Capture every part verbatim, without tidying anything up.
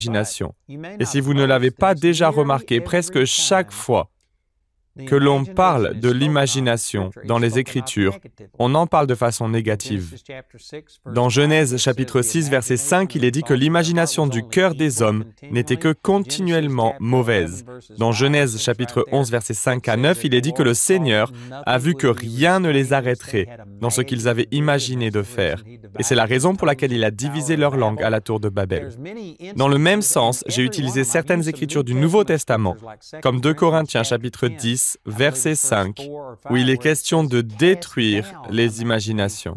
l'imagination. Et si vous ne l'avez pas déjà remarqué, presque chaque fois que l'on parle de l'imagination dans les Écritures, on en parle de façon négative. Dans Genèse chapitre six, verset cinq, il est dit que l'imagination du cœur des hommes n'était que continuellement mauvaise. Dans Genèse chapitre onze, verset cinq à neuf, il est dit que le Seigneur a vu que rien ne les arrêterait dans ce qu'ils avaient imaginé de faire. Et c'est la raison pour laquelle il a divisé leur langue à la tour de Babel. Dans le même sens, j'ai utilisé certaines Écritures du Nouveau Testament, comme deux Corinthiens chapitre dix, verset cinq, où il est question de détruire les imaginations.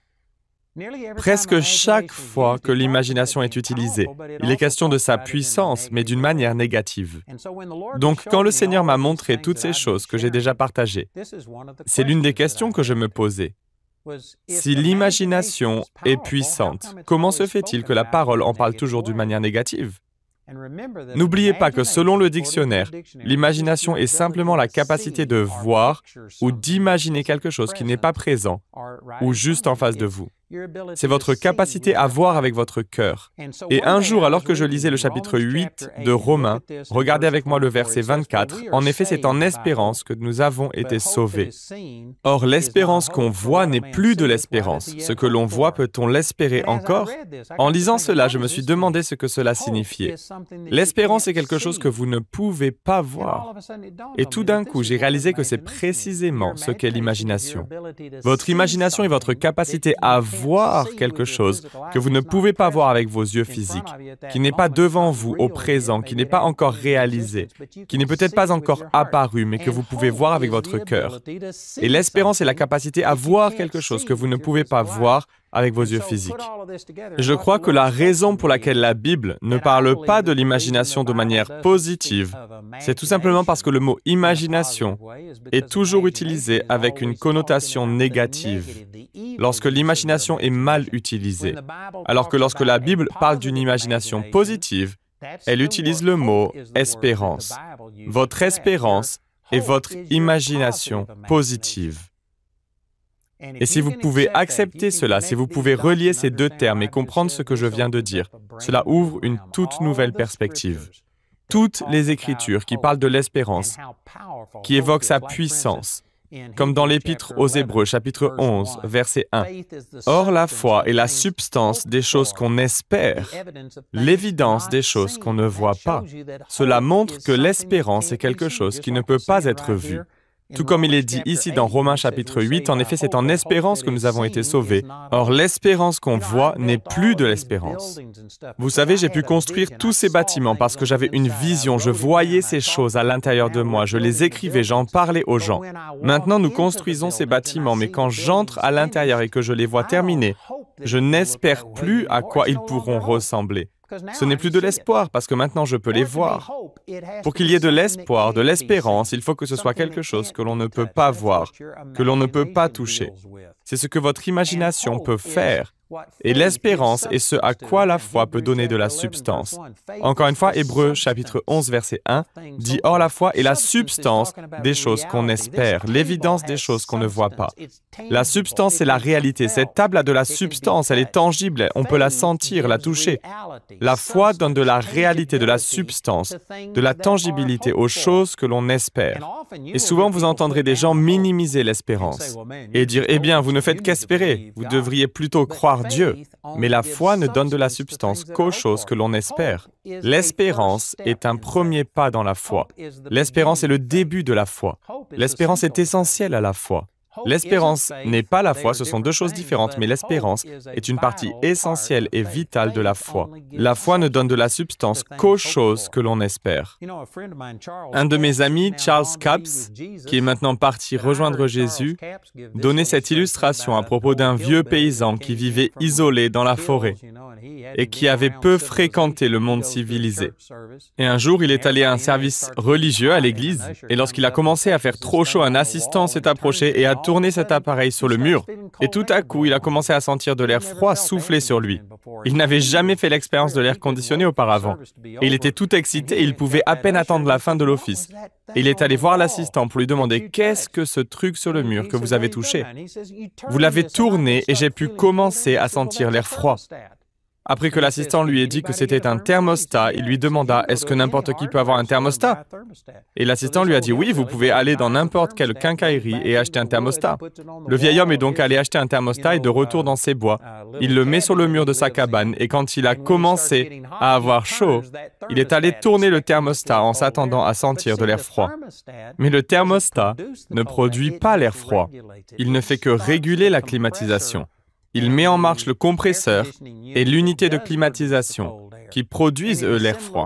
Presque chaque fois que l'imagination est utilisée, il est question de sa puissance, mais d'une manière négative. Donc, quand le Seigneur m'a montré toutes ces choses que j'ai déjà partagées, c'est l'une des questions que je me posais. Si l'imagination est puissante, comment se fait-il que la parole en parle toujours d'une manière négative? N'oubliez pas que selon le dictionnaire, l'imagination est simplement la capacité de voir ou d'imaginer quelque chose qui n'est pas présent ou juste en face de vous. C'est votre capacité à voir avec votre cœur. Et un jour, alors que je lisais le chapitre huit de Romains, regardez avec moi le verset vingt-quatre, en effet, c'est en espérance que nous avons été sauvés. Or, l'espérance qu'on voit n'est plus de l'espérance. Ce que l'on voit, peut-on l'espérer encore? En lisant cela, je me suis demandé ce que cela signifiait. L'espérance est quelque chose que vous ne pouvez pas voir. Et tout d'un coup, j'ai réalisé que c'est précisément ce qu'est l'imagination. Votre imagination est votre capacité à voir quelque chose que vous ne pouvez pas voir avec vos yeux physiques, qui n'est pas devant vous au présent, qui n'est pas encore réalisé, qui n'est peut-être pas encore apparu, mais que vous pouvez voir avec votre cœur. Et l'espérance est la capacité à voir quelque chose que vous ne pouvez pas voir avec vos yeux physiques. Je crois que la raison pour laquelle la Bible ne parle pas de l'imagination de manière positive, c'est tout simplement parce que le mot « imagination » est toujours utilisé avec une connotation négative, lorsque l'imagination est mal utilisée, alors que lorsque la Bible parle d'une imagination positive, elle utilise le mot « espérance ». Votre espérance est votre imagination positive. Et si vous pouvez accepter cela, si vous pouvez relier ces deux termes et comprendre ce que je viens de dire, cela ouvre une toute nouvelle perspective. Toutes les Écritures qui parlent de l'espérance, qui évoquent sa puissance, comme dans l'Épître aux Hébreux, chapitre onze, verset un. Or, la foi est la substance des choses qu'on espère, l'évidence des choses qu'on ne voit pas. Cela montre que l'espérance est quelque chose qui ne peut pas être vu. Tout comme il est dit ici dans Romains chapitre huit, en effet, c'est en espérance que nous avons été sauvés. Or, l'espérance qu'on voit n'est plus de l'espérance. Vous savez, j'ai pu construire tous ces bâtiments parce que j'avais une vision, je voyais ces choses à l'intérieur de moi, je les écrivais, j'en parlais aux gens. Maintenant, nous construisons ces bâtiments, mais quand j'entre à l'intérieur et que je les vois terminés, je n'espère plus à quoi ils pourront ressembler. Ce n'est plus de l'espoir, parce que maintenant je peux les voir. Pour qu'il y ait de l'espoir, de l'espérance, il faut que ce soit quelque chose que l'on ne peut pas voir, que l'on ne peut pas toucher. C'est ce que votre imagination peut faire. Et l'espérance est ce à quoi la foi peut donner de la substance. Encore une fois, Hébreux chapitre onze, verset un, dit « Or la foi est la substance des choses qu'on espère, l'évidence des choses qu'on ne voit pas. » La substance, c'est la réalité. Cette table a de la substance, elle est tangible, on peut la sentir, la toucher. La foi donne de la réalité, de la substance, de la tangibilité aux choses que l'on espère. Et souvent, vous entendrez des gens minimiser l'espérance et dire « Eh bien, vous ne faites qu'espérer, vous devriez plutôt croire Dieu. » Mais la foi ne donne de la substance qu'aux choses que l'on espère. L'espérance est un premier pas dans la foi. L'espérance est le début de la foi. L'espérance est essentielle à la foi. L'espérance n'est pas la foi, ce sont deux choses différentes, mais l'espérance est une partie essentielle et vitale de la foi. La foi ne donne de la substance qu'aux choses que l'on espère. Un de mes amis, Charles Capps, qui est maintenant parti rejoindre Jésus, donnait cette illustration à propos d'un vieux paysan qui vivait isolé dans la forêt et qui avait peu fréquenté le monde civilisé. Et un jour, il est allé à un service religieux à l'église, et lorsqu'il a commencé à faire trop chaud, un assistant s'est approché et a tourné cet appareil sur le mur, et tout à coup, il a commencé à sentir de l'air froid souffler sur lui. Il n'avait jamais fait l'expérience de l'air conditionné auparavant, et il était tout excité et il pouvait à peine attendre la fin de l'office. Et il est allé voir l'assistant pour lui demander « Qu'est-ce que ce truc sur le mur que vous avez touché ?» Vous l'avez tourné et j'ai pu commencer à sentir l'air froid. Après que l'assistant lui ait dit que c'était un thermostat, il lui demanda « Est-ce que n'importe qui peut avoir un thermostat ?» Et l'assistant lui a dit « Oui, vous pouvez aller dans n'importe quelle quincaillerie et acheter un thermostat. » Le vieil homme est donc allé acheter un thermostat et de retour dans ses bois. Il le met sur le mur de sa cabane et quand il a commencé à avoir chaud, il est allé tourner le thermostat en s'attendant à sentir de l'air froid. Mais le thermostat ne produit pas l'air froid. Il ne fait que réguler la climatisation. Il met en marche le compresseur et l'unité de climatisation qui produisent eux l'air froid.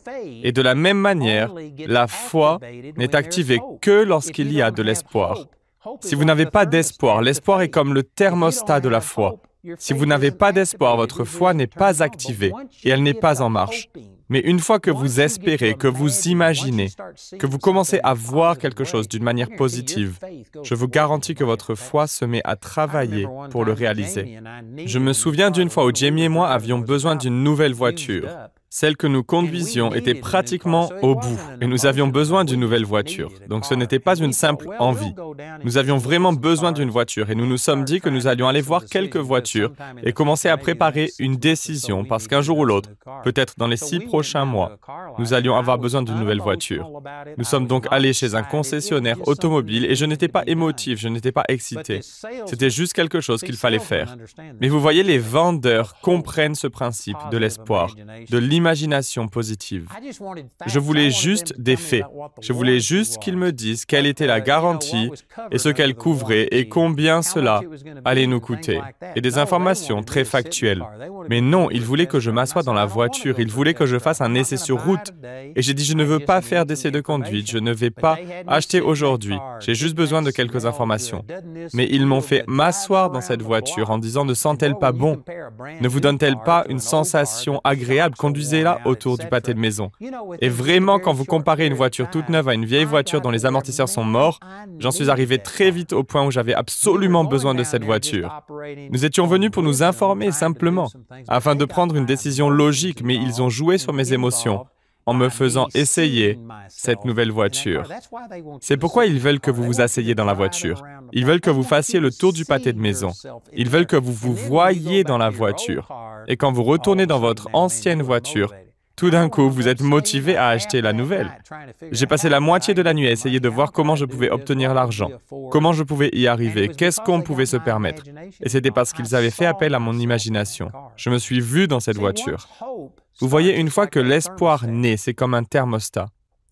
Et de la même manière, la foi n'est activée que lorsqu'il y a de l'espoir. Si vous n'avez pas d'espoir, l'espoir est comme le thermostat de la foi. Si vous n'avez pas d'espoir, votre foi n'est pas activée et elle n'est pas en marche. Mais une fois que vous espérez, que vous imaginez, que vous commencez à voir quelque chose d'une manière positive, je vous garantis que votre foi se met à travailler pour le réaliser. Je me souviens d'une fois où Jamie et moi avions besoin d'une nouvelle voiture. Celle que nous conduisions était pratiquement au bout et nous avions besoin d'une nouvelle voiture. Donc ce n'était pas une simple envie. Nous avions vraiment besoin d'une voiture et nous nous sommes dit que nous allions aller voir quelques voitures et commencer à préparer une décision parce qu'un jour ou l'autre, peut-être dans les six prochains mois, nous allions avoir besoin d'une nouvelle voiture. Nous sommes donc allés chez un concessionnaire automobile et je n'étais pas émotif, je n'étais pas excité. C'était juste quelque chose qu'il fallait faire. Mais vous voyez, les vendeurs comprennent ce principe de l'espoir, de l'imagination positive. Je voulais juste des faits. Je voulais juste qu'ils me disent quelle était la garantie et ce qu'elle couvrait et combien cela allait nous coûter. Et des informations très factuelles. Mais non, ils voulaient que je m'assoie dans la voiture, ils voulaient que je fasse un essai sur route. Et j'ai dit, je ne veux pas faire d'essai de conduite, je ne vais pas acheter aujourd'hui. J'ai juste besoin de quelques informations. Mais ils m'ont fait m'asseoir dans cette voiture en disant, ne sent-elle pas bon? Ne vous donne-t-elle pas une sensation agréable? Conduisez-la autour du pâté de maison. Et vraiment, quand vous comparez une voiture toute neuve à une vieille voiture dont les amortisseurs sont morts, j'en suis arrivé très vite au point où j'avais absolument besoin de cette voiture. Nous étions venus pour nous informer simplement, afin de prendre une décision logique, mais ils ont joué sur mes émotions en me faisant essayer cette nouvelle voiture. C'est pourquoi ils veulent que vous vous asseyez dans la voiture. Ils veulent que vous fassiez le tour du pâté de maison. Ils veulent que vous vous voyiez dans la voiture. Et quand vous retournez dans votre ancienne voiture, tout d'un coup, vous êtes motivé à acheter la nouvelle. J'ai passé la moitié de la nuit à essayer de voir comment je pouvais obtenir l'argent, comment je pouvais y arriver, qu'est-ce qu'on pouvait se permettre. Et c'était parce qu'ils avaient fait appel à mon imagination. Je me suis vu dans cette voiture. Vous voyez, une fois que l'espoir naît, c'est comme un thermostat.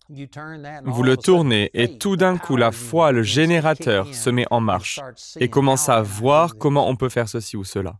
Vous le tournez et tout d'un coup, la foi, le générateur, se met en marche et commence à voir comment on peut faire ceci ou cela.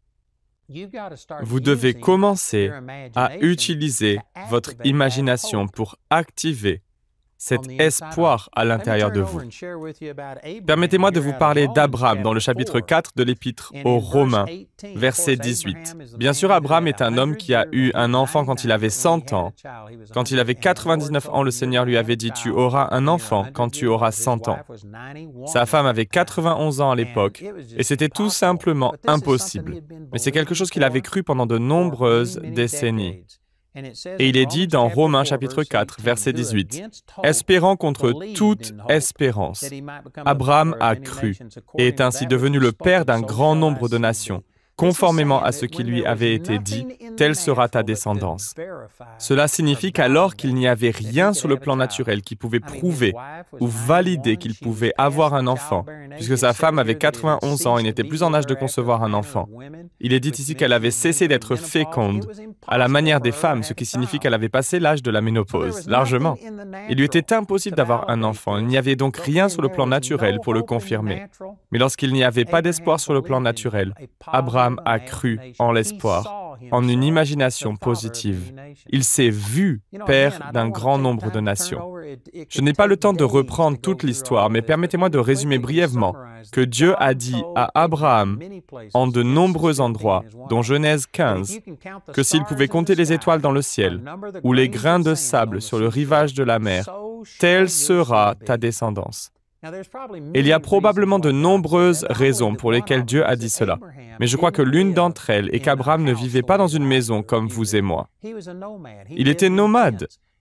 Vous devez commencer à utiliser votre imagination pour activer cet espoir à l'intérieur de vous. Permettez-moi de vous parler d'Abraham dans le chapitre quatre de l'Épître aux Romains, verset dix-huit. Bien sûr, Abraham est un homme qui a eu un enfant quand il avait cent ans. Quand il avait quatre-vingt-dix-neuf ans, le Seigneur lui avait dit « Tu auras un enfant quand tu auras cent ans ». Sa femme avait quatre-vingt-onze ans à l'époque, et c'était tout simplement impossible. Mais c'est quelque chose qu'il avait cru pendant de nombreuses décennies. Et il est dit dans Romains chapitre quatre, verset dix-huit, « Espérant contre toute espérance, Abraham a cru et est ainsi devenu le père d'un grand nombre de nations. Conformément à ce qui lui avait été dit, telle sera ta descendance. » Cela signifie qu'alors qu'il n'y avait rien sur le plan naturel qui pouvait prouver ou valider qu'il pouvait avoir un enfant, puisque sa femme avait quatre-vingt-onze ans et n'était plus en âge de concevoir un enfant. Il est dit ici qu'elle avait cessé d'être féconde à la manière des femmes, ce qui signifie qu'elle avait passé l'âge de la ménopause, largement. Il lui était impossible d'avoir un enfant, il n'y avait donc rien sur le plan naturel pour le confirmer. Mais lorsqu'il n'y avait pas d'espoir sur le plan naturel, Abraham a cru en l'espoir, en une imagination positive. Il s'est vu père d'un grand nombre de nations. Je n'ai pas le temps de reprendre toute l'histoire, mais permettez-moi de résumer brièvement que Dieu a dit à Abraham, en de nombreux endroits, dont Genèse quinze, que s'il pouvait compter les étoiles dans le ciel, ou les grains de sable sur le rivage de la mer, telle sera ta descendance. Il y a probablement de nombreuses raisons pour lesquelles Dieu a dit cela, mais je crois que l'une d'entre elles est qu'Abraham ne vivait pas dans une maison comme vous et moi. Il était nomade,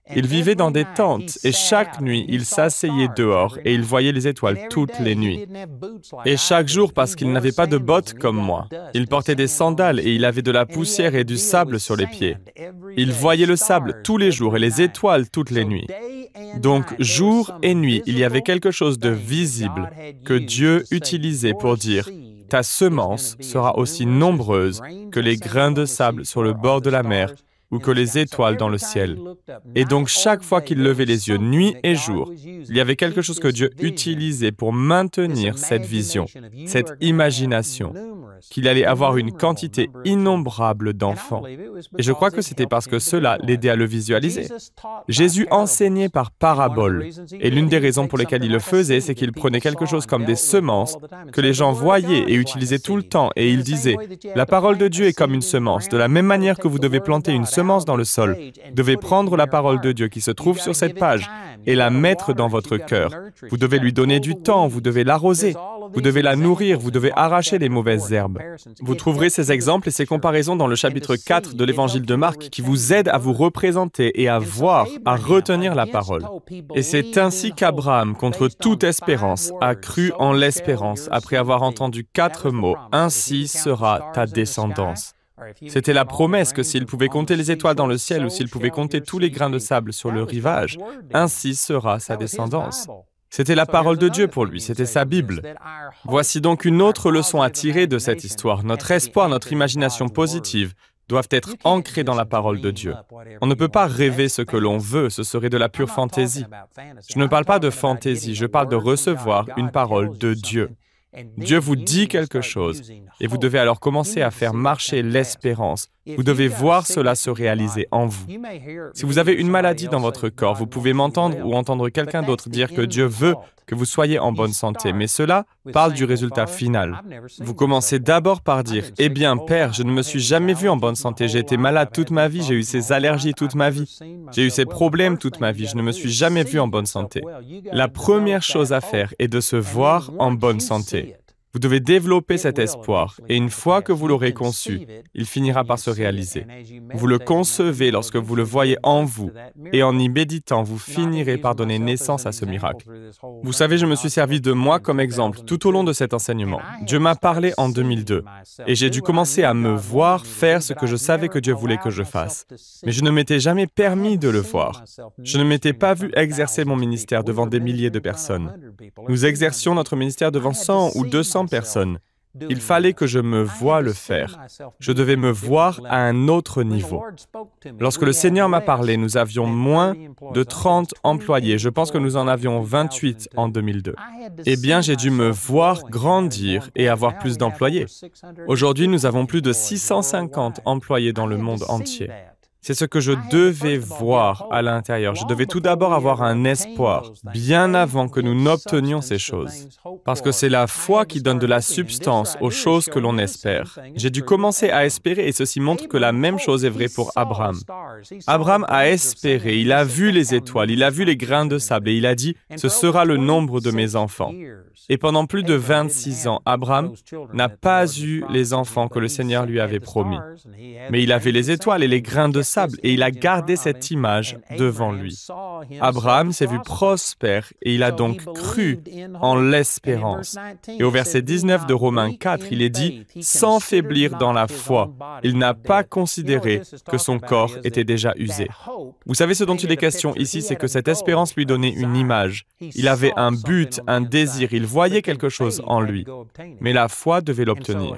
Il vivait dans des tentes et chaque nuit, il s'asseyait dehors et il voyait les étoiles toutes les nuits. Et chaque jour, parce qu'il n'avait pas de bottes comme moi, il portait des sandales et il avait de la poussière et du sable sur les pieds. Il voyait le sable tous les jours et les étoiles toutes les nuits. Donc, jour et nuit, il y avait quelque chose de visible que Dieu utilisait pour dire « Ta semence sera aussi nombreuse que les grains de sable sur le bord de la mer ou que les étoiles dans le ciel. » Et donc, chaque fois qu'il levait les yeux, nuit et jour, il y avait quelque chose que Dieu utilisait pour maintenir cette vision, cette imagination, qu'il allait avoir une quantité innombrable d'enfants. Et je crois que c'était parce que cela l'aidait à le visualiser. Jésus enseignait par parabole, et l'une des raisons pour lesquelles il le faisait, c'est qu'il prenait quelque chose comme des semences que les gens voyaient et utilisaient tout le temps, et il disait « La parole de Dieu est comme une semence. De la même manière que vous devez planter une semence dans le sol, vous devez prendre la parole de Dieu qui se trouve sur cette page et la mettre dans votre cœur. Vous devez lui donner du temps, vous devez l'arroser, vous devez la nourrir, vous devez arracher les mauvaises herbes. » Vous trouverez ces exemples et ces comparaisons dans le chapitre quatre de l'Évangile de Marc qui vous aident à vous représenter et à voir, à retenir la parole. Et c'est ainsi qu'Abraham, contre toute espérance, a cru en l'espérance après avoir entendu quatre mots « Ainsi sera ta descendance ». C'était la promesse que s'il pouvait compter les étoiles dans le ciel ou s'il pouvait compter tous les grains de sable sur le rivage, ainsi sera sa descendance. C'était la parole de Dieu pour lui, c'était sa Bible. Voici donc une autre leçon à tirer de cette histoire. Notre espoir, notre imagination positive doivent être ancrés dans la parole de Dieu. On ne peut pas rêver ce que l'on veut, ce serait de la pure fantaisie. Je ne parle pas de fantaisie, je parle de recevoir une parole de Dieu. Dieu vous dit quelque chose et vous devez alors commencer à faire marcher l'espérance. Vous devez voir cela se réaliser en vous. Si vous avez une maladie dans votre corps, vous pouvez m'entendre ou entendre quelqu'un d'autre dire que Dieu veut que vous soyez en bonne santé, mais cela parle du résultat final. Vous commencez d'abord par dire « Eh bien, Père, je ne me suis jamais vu en bonne santé, j'ai été malade toute ma vie, j'ai eu ces allergies toute ma vie, j'ai eu ces problèmes toute ma vie, je ne me suis jamais vu en bonne santé. » La première chose à faire est de se voir en bonne santé. Vous devez développer cet espoir, et une fois que vous l'aurez conçu, il finira par se réaliser. Vous le concevez lorsque vous le voyez en vous, et en y méditant, vous finirez par donner naissance à ce miracle. Vous savez, je me suis servi de moi comme exemple tout au long de cet enseignement. Dieu m'a parlé en deux mille deux, et j'ai dû commencer à me voir faire ce que je savais que Dieu voulait que je fasse. Mais je ne m'étais jamais permis de le voir. Je ne m'étais pas vu exercer mon ministère devant des milliers de personnes. Nous exercions notre ministère devant cent ou deux cents personnes. Il fallait que je me voie le faire. Je devais me voir à un autre niveau. Lorsque le Seigneur m'a parlé, nous avions moins de trente employés. Je pense que nous en avions vingt-huit en deux mille deux. Eh bien, j'ai dû me voir grandir et avoir plus d'employés. Aujourd'hui, nous avons plus de six cent cinquante employés dans le monde entier. C'est ce que je devais voir à l'intérieur. Je devais tout d'abord avoir un espoir, bien avant que nous n'obtenions ces choses. Parce que c'est la foi qui donne de la substance aux choses que l'on espère. J'ai dû commencer à espérer et ceci montre que la même chose est vraie pour Abraham. Abraham a espéré, il a vu les étoiles, il a vu les grains de sable et il a dit « Ce sera le nombre de mes enfants ». Et pendant plus de vingt-six ans, Abraham n'a pas eu les enfants que le Seigneur lui avait promis. Mais il avait les étoiles et les grains de sable et il a gardé cette image devant lui. Abraham s'est vu prospère et il a donc cru en l'espérance. Et au verset dix-neuf de Romains quatre, il est dit « Sans faiblir dans la foi, il n'a pas considéré que son corps était déjà usé. » Vous savez ce dont il est question ici, c'est que cette espérance lui donnait une image. Il avait un but, un désir, il voyait quelque chose en lui. Mais la foi devait l'obtenir.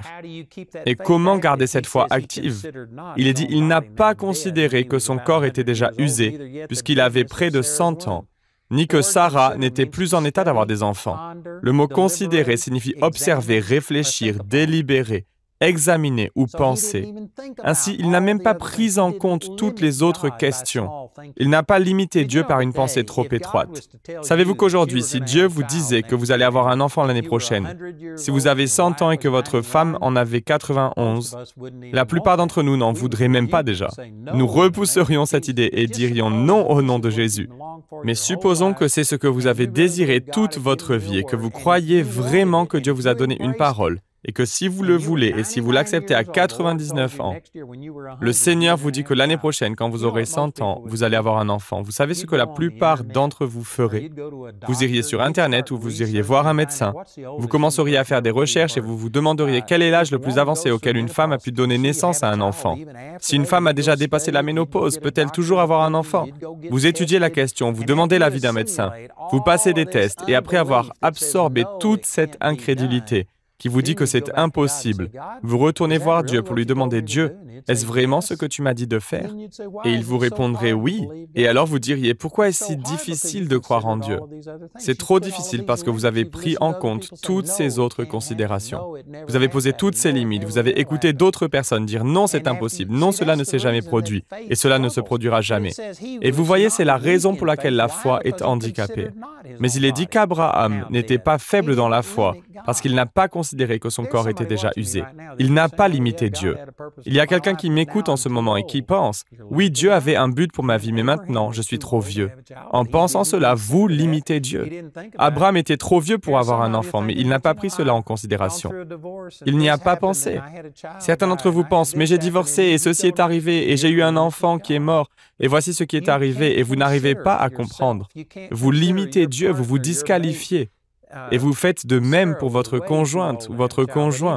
Et comment garder cette foi active? Il est dit « Il n'a pas considéré que son corps était déjà usé, puisqu'il avait près de cent ans, ni que Sarah n'était plus en état d'avoir des enfants. » Le mot « considérer » signifie observer, réfléchir, délibérer, examiner ou penser. Ainsi, il n'a même pas pris en compte toutes les autres questions. Il n'a pas limité Dieu par une pensée trop étroite. Savez-vous qu'aujourd'hui, si Dieu vous disait que vous allez avoir un enfant l'année prochaine, si vous avez cent ans et que votre femme en avait quatre-vingt-onze, la plupart d'entre nous n'en voudraient même pas déjà. Nous repousserions cette idée et dirions non au nom de Jésus. Mais supposons que c'est ce que vous avez désiré toute votre vie et que vous croyez vraiment que Dieu vous a donné une parole, et que si vous le voulez et si vous l'acceptez à quatre-vingt-dix-neuf ans, le Seigneur vous dit que l'année prochaine, quand vous aurez cent ans, vous allez avoir un enfant. Vous savez ce que la plupart d'entre vous feraient? Vous iriez sur Internet ou vous iriez voir un médecin. Vous commenceriez à faire des recherches et vous vous demanderiez quel est l'âge le plus avancé auquel une femme a pu donner naissance à un enfant. Si une femme a déjà dépassé la ménopause, peut-elle toujours avoir un enfant? Vous étudiez la question, vous demandez l'avis d'un médecin, vous passez des tests et après avoir absorbé toute cette incrédulité, qui vous dit que c'est impossible, vous retournez voir Dieu pour lui demander « Dieu, est-ce vraiment ce que tu m'as dit de faire ?» Et il vous répondrait « Oui ». Et alors vous diriez « Pourquoi est-ce si difficile de croire en Dieu ?» C'est trop difficile parce que vous avez pris en compte toutes ces autres considérations. Vous avez posé toutes ces limites, vous avez écouté d'autres personnes dire « Non, c'est impossible, non, cela ne s'est jamais produit, et cela ne se produira jamais. » Et vous voyez, c'est la raison pour laquelle la foi est handicapée. Mais il est dit qu'Abraham n'était pas faible dans la foi, parce qu'il n'a pas considéré que son corps était déjà usé. Il n'a pas limité Dieu. Il y a quelqu'un qui m'écoute en ce moment et qui pense, « Oui, Dieu avait un but pour ma vie, mais maintenant, je suis trop vieux. » En pensant cela, vous limitez Dieu. Abraham était trop vieux pour avoir un enfant, mais il n'a pas pris cela en considération. Il n'y a pas pensé. Certains d'entre vous pensent, « Mais j'ai divorcé et ceci est arrivé, et j'ai eu un enfant qui est mort, et voici ce qui est arrivé, et vous n'arrivez pas à comprendre. » Vous limitez Dieu, vous vous disqualifiez. Et vous faites de même pour votre conjointe ou votre conjoint.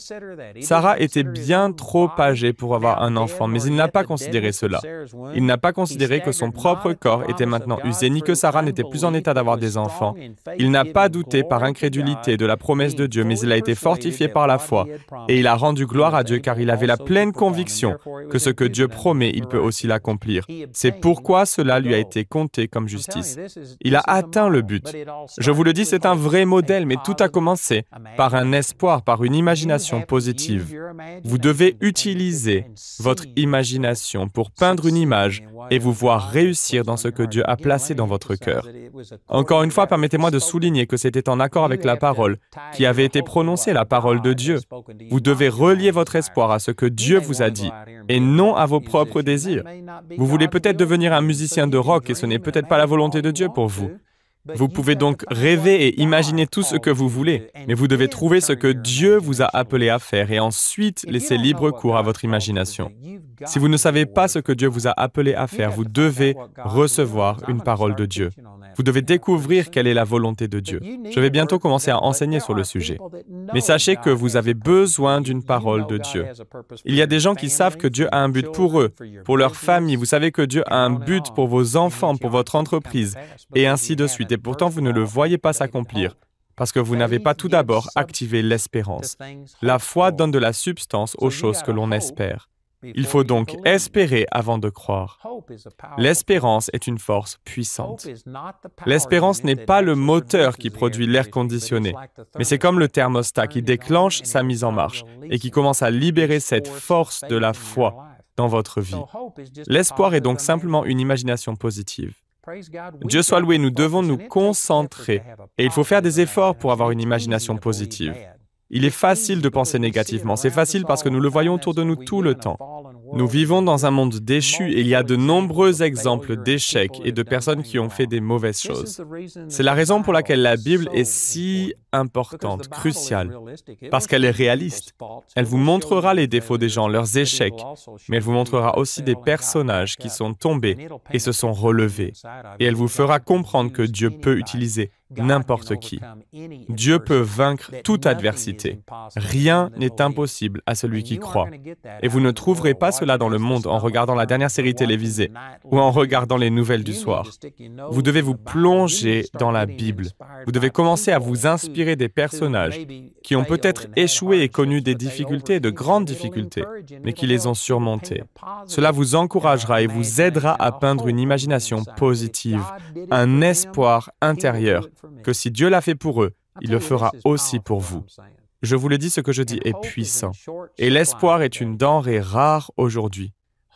Sarah était bien trop âgée pour avoir un enfant, mais il n'a pas considéré cela. Il n'a pas considéré que son propre corps était maintenant usé, ni que Sarah n'était plus en état d'avoir des enfants. Il n'a pas douté par incrédulité de la promesse de Dieu, mais il a été fortifié par la foi. Et il a rendu gloire à Dieu, car il avait la pleine conviction que ce que Dieu promet, il peut aussi l'accomplir. C'est pourquoi cela lui a été compté comme justice. Il a atteint le but. Je vous le dis, c'est un vrai modèle, mais tout a commencé par un espoir, par une imagination positive. Vous devez utiliser votre imagination pour peindre une image et vous voir réussir dans ce que Dieu a placé dans votre cœur. Encore une fois, permettez-moi de souligner que c'était en accord avec la parole qui avait été prononcée, la parole de Dieu. Vous devez relier votre espoir à ce que Dieu vous a dit et non à vos propres désirs. Vous voulez peut-être devenir un musicien de rock et ce n'est peut-être pas la volonté de Dieu pour vous. Vous pouvez donc rêver et imaginer tout ce que vous voulez, mais vous devez trouver ce que Dieu vous a appelé à faire et ensuite laisser libre cours à votre imagination. Si vous ne savez pas ce que Dieu vous a appelé à faire, vous devez recevoir une parole de Dieu. Vous devez découvrir quelle est la volonté de Dieu. Je vais bientôt commencer à enseigner sur le sujet. Mais sachez que vous avez besoin d'une parole de Dieu. Il y a des gens qui savent que Dieu a un but pour eux, pour leur famille. Vous savez que Dieu a un but pour vos enfants, pour votre entreprise, et ainsi de suite. Et pourtant, vous ne le voyez pas s'accomplir, parce que vous n'avez pas tout d'abord activé l'espérance. La foi donne de la substance aux choses que l'on espère. Il faut donc espérer avant de croire. L'espérance est une force puissante. L'espérance n'est pas le moteur qui produit l'air conditionné, mais c'est comme le thermostat qui déclenche sa mise en marche et qui commence à libérer cette force de la foi dans votre vie. L'espoir est donc simplement une imagination positive. Dieu soit loué, nous devons nous concentrer et il faut faire des efforts pour avoir une imagination positive. Il est facile de penser négativement, c'est facile parce que nous le voyons autour de nous tout le temps. Nous vivons dans un monde déchu et il y a de nombreux exemples d'échecs et de personnes qui ont fait des mauvaises choses. C'est la raison pour laquelle la Bible est si importante, cruciale, parce qu'elle est réaliste. Elle vous montrera les défauts des gens, leurs échecs, mais elle vous montrera aussi des personnages qui sont tombés et se sont relevés. Et elle vous fera comprendre que Dieu peut utiliser n'importe qui. Dieu peut vaincre toute adversité. Rien n'est impossible à celui qui croit. Et vous ne trouverez pas cela dans le monde en regardant la dernière série télévisée ou en regardant les nouvelles du soir. Vous devez vous plonger dans la Bible. Vous devez commencer à vous inspirer des personnages qui ont peut-être échoué et connu des difficultés, de grandes difficultés, mais qui les ont surmontées. Cela vous encouragera et vous aidera à peindre une imagination positive, un espoir intérieur, que si Dieu l'a fait pour eux, il le fera aussi pour vous. Je vous le dis, ce que je dis est puissant. Et l'espoir est une denrée rare aujourd'hui.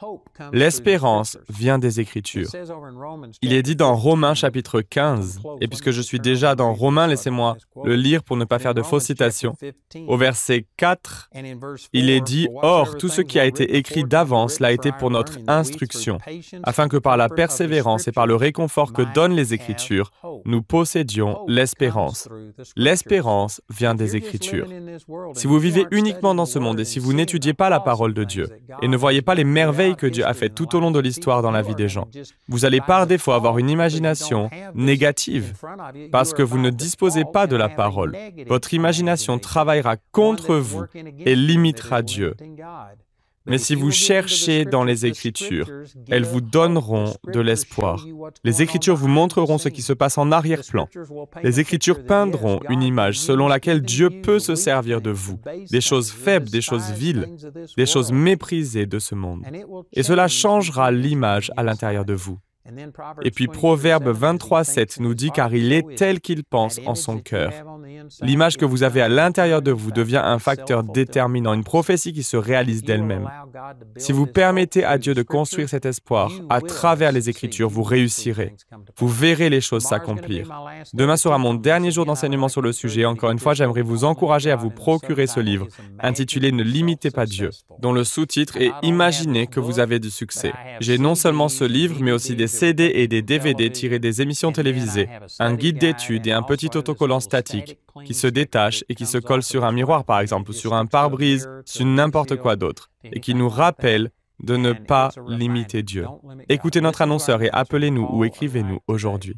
L'espérance vient des Écritures. Il est dit dans Romains chapitre quinze, et puisque je suis déjà dans Romains, laissez-moi le lire pour ne pas faire de fausses citations. Au verset quatre, il est dit « Or, tout ce qui a été écrit d'avance l'a été pour notre instruction, afin que par la persévérance et par le réconfort que donnent les Écritures, nous possédions l'espérance. » L'espérance vient des Écritures. Si vous vivez uniquement dans ce monde et si vous n'étudiez pas la parole de Dieu et ne voyez pas les merveilles que Dieu a faites tout au long de l'histoire dans la vie des gens, vous allez par défaut avoir une imagination négative parce que vous ne disposez pas de la parole. Votre imagination travaillera contre vous et limitera Dieu. Mais si vous cherchez dans les Écritures, elles vous donneront de l'espoir. Les Écritures vous montreront ce qui se passe en arrière-plan. Les Écritures peindront une image selon laquelle Dieu peut se servir de vous, des choses faibles, des choses viles, des choses méprisées de ce monde. Et cela changera l'image à l'intérieur de vous. Et puis Proverbe vingt-trois sept nous dit « Car il est tel qu'il pense en son cœur ». L'image que vous avez à l'intérieur de vous devient un facteur déterminant, une prophétie qui se réalise d'elle-même. Si vous permettez à Dieu de construire cet espoir à travers les Écritures, vous réussirez. Vous verrez les choses s'accomplir. Demain sera mon dernier jour d'enseignement sur le sujet. Encore une fois, j'aimerais vous encourager à vous procurer ce livre, intitulé « Ne limitez pas Dieu », dont le sous-titre est « Imaginez que vous avez du succès ». J'ai non seulement ce livre, mais aussi des C D et des D V D tirés des émissions télévisées, un guide d'études et un petit autocollant statique qui se détache et qui se colle sur un miroir, par exemple, ou sur un pare-brise, sur n'importe quoi d'autre, et qui nous rappelle de ne pas limiter Dieu. Écoutez notre annonceur et appelez-nous ou écrivez-nous aujourd'hui.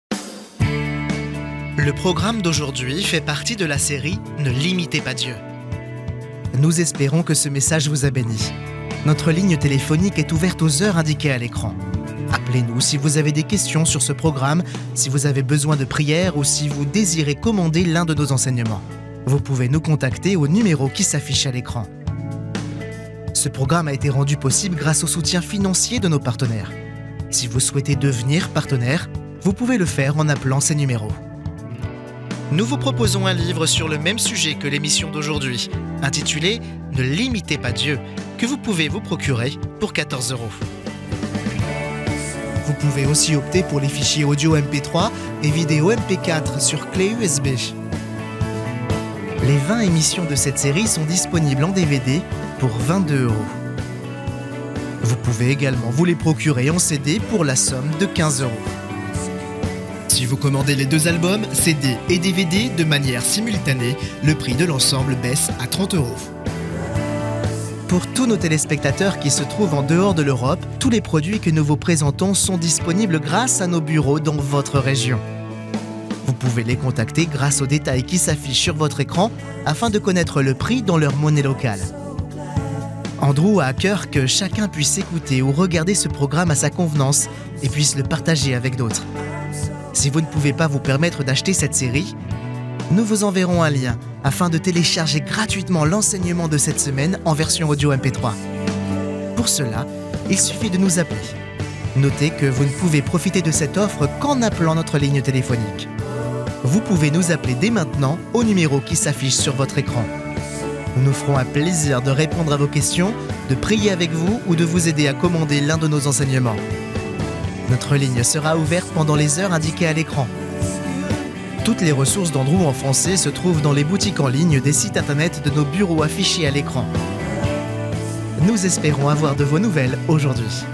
Le programme d'aujourd'hui fait partie de la série « Ne limitez pas Dieu ». Nous espérons que ce message vous a béni. Notre ligne téléphonique est ouverte aux heures indiquées à l'écran. Appelez-nous si vous avez des questions sur ce programme, si vous avez besoin de prière ou si vous désirez commander l'un de nos enseignements. Vous pouvez nous contacter au numéro qui s'affiche à l'écran. Ce programme a été rendu possible grâce au soutien financier de nos partenaires. Si vous souhaitez devenir partenaire, vous pouvez le faire en appelant ces numéros. Nous vous proposons un livre sur le même sujet que l'émission d'aujourd'hui, intitulé « Ne limitez pas Dieu », que vous pouvez vous procurer pour quatorze euros. Vous pouvez aussi opter pour les fichiers audio M P trois et vidéo M P quatre sur clé U S B. Les vingt émissions de cette série sont disponibles en D V D pour vingt-deux euros. Vous pouvez également vous les procurer en C D pour la somme de quinze euros. Si vous commandez les deux albums, C D et D V D de manière simultanée, le prix de l'ensemble baisse à trente euros. Pour tous nos téléspectateurs qui se trouvent en dehors de l'Europe, tous les produits que nous vous présentons sont disponibles grâce à nos bureaux dans votre région. Vous pouvez les contacter grâce aux détails qui s'affichent sur votre écran afin de connaître le prix dans leur monnaie locale. Andrew a à cœur que chacun puisse écouter ou regarder ce programme à sa convenance et puisse le partager avec d'autres. Si vous ne pouvez pas vous permettre d'acheter cette série, nous vous enverrons un lien afin de télécharger gratuitement l'enseignement de cette semaine en version audio M P trois. Pour cela, il suffit de nous appeler. Notez que vous ne pouvez profiter de cette offre qu'en appelant notre ligne téléphonique. Vous pouvez nous appeler dès maintenant au numéro qui s'affiche sur votre écran. Nous nous ferons un plaisir de répondre à vos questions, de prier avec vous ou de vous aider à commander l'un de nos enseignements. Notre ligne sera ouverte pendant les heures indiquées à l'écran. Toutes les ressources d'Andrew en français se trouvent dans les boutiques en ligne des sites internet de nos bureaux affichés à l'écran. Nous espérons avoir de vos nouvelles aujourd'hui.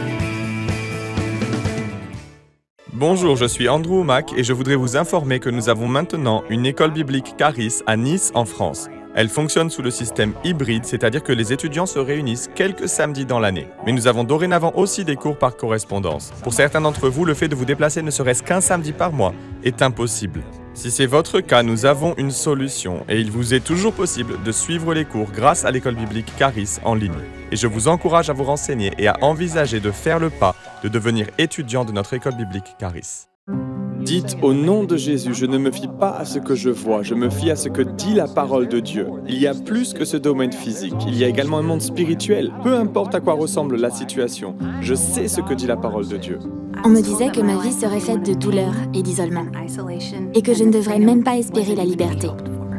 Bonjour, je suis Andrew Mack et je voudrais vous informer que nous avons maintenant une école biblique Charis à Nice, en France. Elle fonctionne sous le système hybride, c'est-à-dire que les étudiants se réunissent quelques samedis dans l'année. Mais nous avons dorénavant aussi des cours par correspondance. Pour certains d'entre vous, le fait de vous déplacer ne serait-ce qu'un samedi par mois est impossible. Si c'est votre cas, nous avons une solution et il vous est toujours possible de suivre les cours grâce à l'école biblique Charis en ligne. Et je vous encourage à vous renseigner et à envisager de faire le pas de devenir étudiant de notre école biblique Charis. Dites au nom de Jésus, je ne me fie pas à ce que je vois, je me fie à ce que dit la parole de Dieu. Il y a plus que ce domaine physique, il y a également un monde spirituel. Peu importe à quoi ressemble la situation, je sais ce que dit la parole de Dieu. On me disait que ma vie serait faite de douleur et d'isolement, et que je ne devrais même pas espérer la liberté.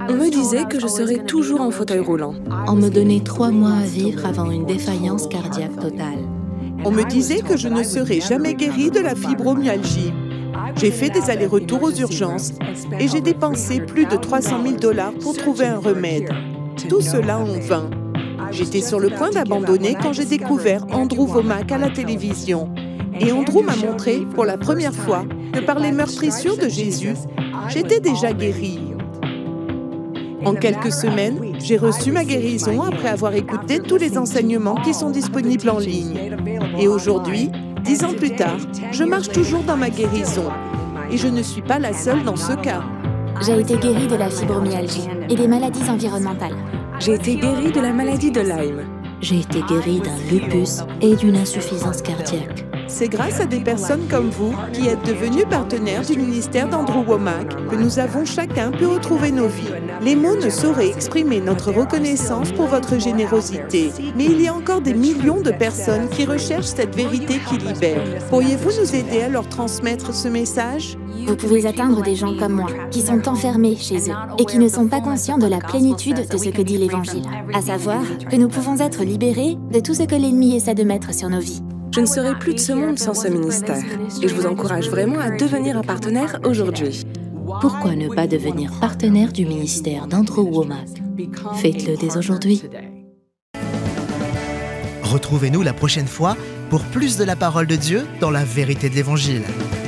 On me disait que je serais toujours en fauteuil roulant. On me donnait trois mois à vivre avant une défaillance cardiaque totale. On me disait que je ne serais jamais guérie de la fibromyalgie. J'ai fait des allers-retours aux urgences et j'ai dépensé plus de trois cent mille dollars pour trouver un remède. Tout cela en vain. J'étais sur le point d'abandonner quand j'ai découvert Andrew Wommack à la télévision. Et Andrew m'a montré, pour la première fois, que par les meurtrissures de Jésus, j'étais déjà guérie. En quelques semaines, j'ai reçu ma guérison après avoir écouté tous les enseignements qui sont disponibles en ligne. Et aujourd'hui, dix ans plus tard, je marche toujours dans ma guérison. Et je ne suis pas la seule dans ce cas. J'ai été guérie de la fibromyalgie et des maladies environnementales. J'ai été guérie de la maladie de Lyme. J'ai été guérie d'un lupus et d'une insuffisance cardiaque. C'est grâce à des personnes comme vous qui êtes devenus partenaires du ministère d'Andrew Wommack que nous avons chacun pu retrouver nos vies. Les mots ne sauraient exprimer notre reconnaissance pour votre générosité, mais il y a encore des millions de personnes qui recherchent cette vérité qui libère. Pourriez-vous nous aider à leur transmettre ce message? Vous pouvez atteindre des gens comme moi, qui sont enfermés chez eux et qui ne sont pas conscients de la plénitude de ce que dit l'Évangile, à savoir que nous pouvons être libérés de tout ce que l'ennemi essaie de mettre sur nos vies. Je ne serai plus de ce monde sans ce ministère. Et je vous encourage vraiment à devenir un partenaire aujourd'hui. Pourquoi ne pas devenir partenaire du ministère d'Andrew Wommack? Faites-le dès aujourd'hui. Retrouvez-nous la prochaine fois pour plus de la parole de Dieu dans la vérité de l'Évangile.